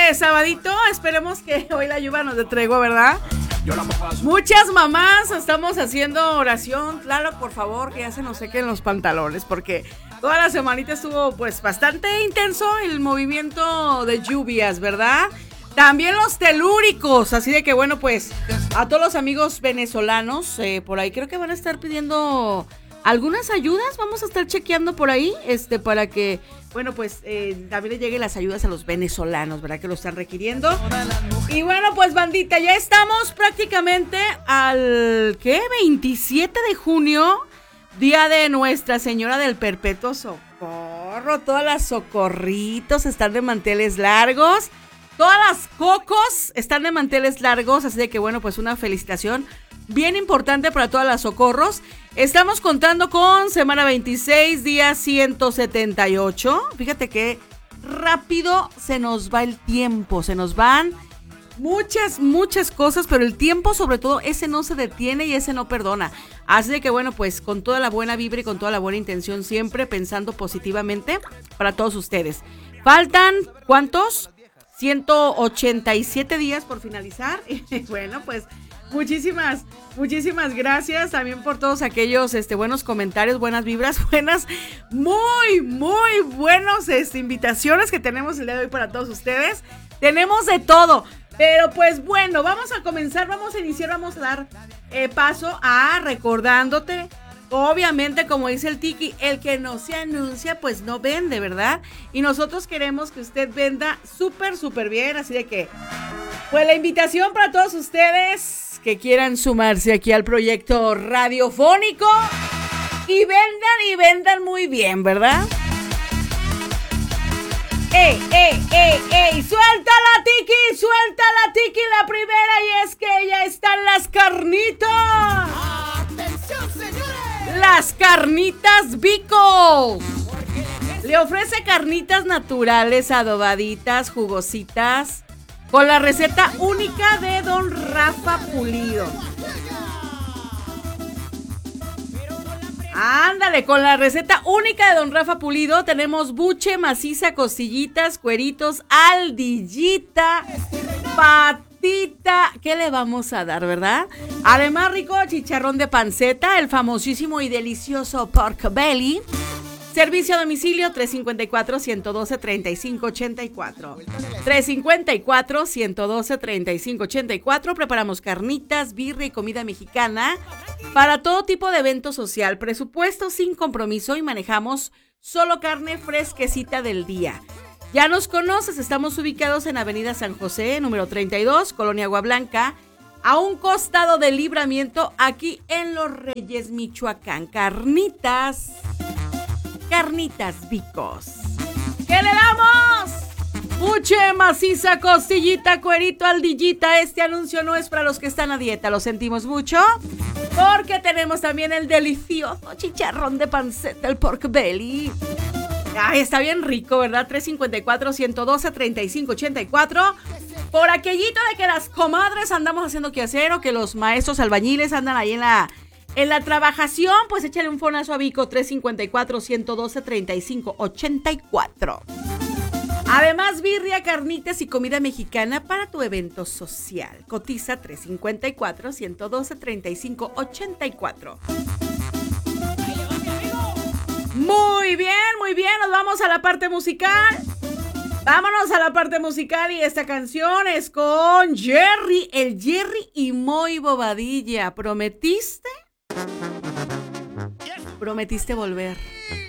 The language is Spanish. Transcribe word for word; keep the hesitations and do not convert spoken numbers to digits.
este sabadito. Esperemos que hoy la lluvia nos dé tregua, ¿verdad? Muchas mamás estamos haciendo oración. Claro, por favor, que ya se nos sequen los pantalones, porque toda la semanita estuvo pues bastante intenso el movimiento de lluvias, ¿verdad? También los telúricos, así de que bueno, pues a todos los amigos venezolanos, eh, por ahí creo que van a estar pidiendo algunas ayudas, vamos a estar chequeando por ahí, este, para que, bueno, pues eh, también le lleguen las ayudas a los venezolanos, ¿verdad? Que lo están requiriendo. Y bueno, pues bandita, ya estamos prácticamente al, ¿qué? veintisiete de junio, día de Nuestra Señora del Perpetuo Socorro. Todas las socorritos están de manteles largos. Todas las cocos están de manteles largos, así de que bueno, pues una felicitación bien importante para todas las socorros. Estamos contando con semana veintiséis, día ciento setenta y ocho. Fíjate que rápido se nos va el tiempo, se nos van muchas, muchas cosas, pero el tiempo sobre todo, ese no se detiene y ese no perdona. Así de que bueno, pues con toda la buena vibra y con toda la buena intención, siempre pensando positivamente para todos ustedes. Faltan, ¿cuántos? ciento ochenta y siete días por finalizar. Y bueno, pues muchísimas, muchísimas gracias también por todos aquellos este, buenos comentarios, buenas vibras, buenas, muy, muy buenos este, invitaciones que tenemos el día de hoy para todos ustedes. Tenemos de todo, pero pues bueno, vamos a comenzar, vamos a iniciar, vamos a dar eh, paso a recordándote. Obviamente, como dice el Tiki, el que no se anuncia, pues no vende, ¿verdad? Y nosotros queremos que usted venda súper, súper bien, así de que, pues la invitación para todos ustedes que quieran sumarse aquí al proyecto radiofónico y vendan y vendan muy bien, ¿verdad? ¡Ey, ey, ey, ey! ¡Suéltala, Tiki! ¡Suéltala, Tiki! La primera, y es que ya están las carnitas. ¡Atención, señores! Las carnitas Vico. Le ofrece carnitas naturales, adobaditas, jugositas, con la receta única de Don Rafa Pulido. Ándale, con la receta única de Don Rafa Pulido tenemos buche, maciza, costillitas, cueritos, aldillita, patita. ¿Qué le vamos a dar, verdad? Además, rico chicharrón de panceta, el famosísimo y delicioso pork belly. Servicio a domicilio tres cinco cuatro, uno uno dos, tres cinco ocho cuatro. tres cinco cuatro, uno uno dos, tres cinco ocho cuatro. Preparamos carnitas, birria y comida mexicana para todo tipo de evento social. Presupuesto sin compromiso y manejamos solo carne fresquecita del día. Ya nos conoces, estamos ubicados en Avenida San José, número treinta y dos, Colonia Agua Blanca, a un costado del Libramiento, aquí en Los Reyes, Michoacán. Carnitas. Carnitas Vicos. ¿Qué le damos? Buche, maciza, costillita, cuerito, aldillita. Este anuncio no es para los que están a dieta, lo sentimos mucho, porque tenemos también el delicioso chicharrón de panceta, el pork belly. Ay, está bien rico, ¿verdad? tres cinco cuatro, uno uno dos, tres cinco ocho cuatro. Por aquellito de que las comadres andamos haciendo qué hacer, o que los maestros albañiles andan ahí en la... En la trabajación, pues échale un fonazo a Vico, tres cinco cuatro, uno uno dos, tres cinco ocho cuatro. Además, birria, carnitas y comida mexicana para tu evento social. Cotiza tres cinco cuatro, uno uno dos, tres cinco ocho cuatro. Muy bien, muy bien, nos vamos a la parte musical. Vámonos a la parte musical y esta canción es con Jerry, el Jerry y Moy Bobadilla. ¿Prometiste? Prometiste volver.